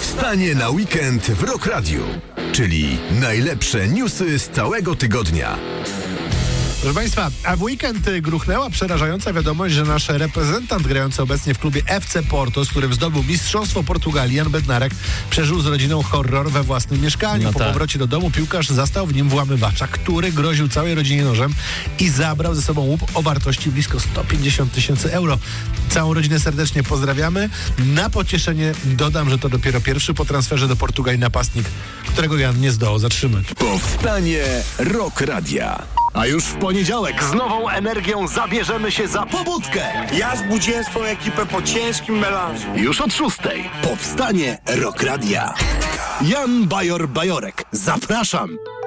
Powstanie na weekend w Rock Radiu, czyli najlepsze newsy z całego tygodnia. Proszę Państwa, a w weekend gruchnęła przerażająca wiadomość, że nasz reprezentant grający obecnie w klubie FC Porto, z którym zdobył mistrzostwo Portugalii, Jan Bednarek, przeżył z rodziną horror we własnym mieszkaniu. Po powrocie do domu piłkarz zastał w nim włamywacza, który groził całej rodzinie nożem i zabrał ze sobą łup o wartości blisko 150 000 euro. Całą rodzinę serdecznie pozdrawiamy. Na pocieszenie dodam, że to dopiero pierwszy po transferze do Portugalii napastnik, którego Jan nie zdołał zatrzymać. Powstanie Rock Radia. A już w poniedziałek z nową energią zabierzemy się za pobudkę. Ja zbudziłem swoją ekipę po ciężkim melanżu. Już od 6:00. Powstanie Rock Radia. Jan Bajor-Bajorek. Zapraszam.